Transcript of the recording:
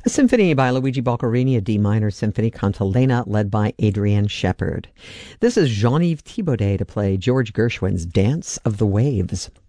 A symphony by Luigi Boccherini, a D minor symphony, cantilena, led by Adrienne Shepard. This is Jean-Yves Thibaudet to play George Gershwin's Dance of the Waves.